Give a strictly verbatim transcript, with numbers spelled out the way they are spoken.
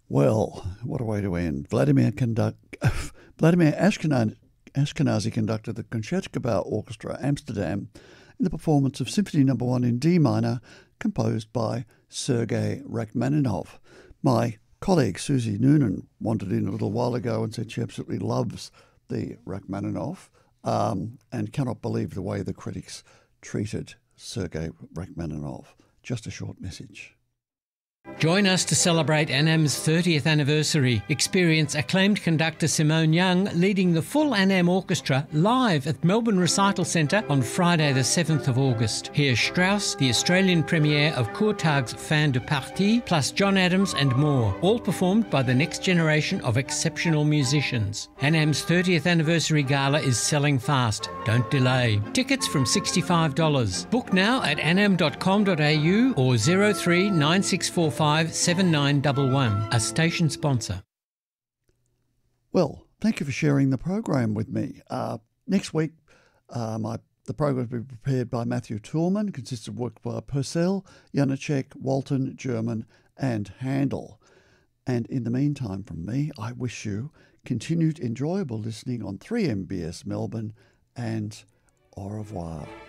Well, what a way to end. Vladimir, conduct, Vladimir Ashkenazi, Ashkenazi conducted the Concertgebouw Orchestra Amsterdam in the performance of Symphony Number One in D minor, composed by Sergei Rachmaninoff. My colleague Susie Noonan wandered in a little while ago and said she absolutely loves the Rachmaninoff um, and cannot believe the way the critics treated Sergei Rachmaninoff. Just a short message. Join us to celebrate ANAM's thirtieth anniversary. Experience acclaimed conductor Simone Young leading the full ANAM Orchestra live at Melbourne Recital Centre on Friday the seventh of August. Hear Strauss, the Australian premiere of Courtag's Fin de Partie, plus John Adams and more, all performed by the next generation of exceptional musicians. ANAM's thirtieth anniversary gala is selling fast. Don't delay. Tickets from sixty-five dollars. Book now at anam dot com dot a u or zero three nine six four five seven nine one one, a station sponsor. Well, thank you for sharing the program with me. Uh, next week, uh, my, the program will be prepared by Matthew Toolman, consists of work by Purcell, Janacek, Walton, German and Handel. And in the meantime, from me, I wish you continued enjoyable listening on three M B S Melbourne and au revoir.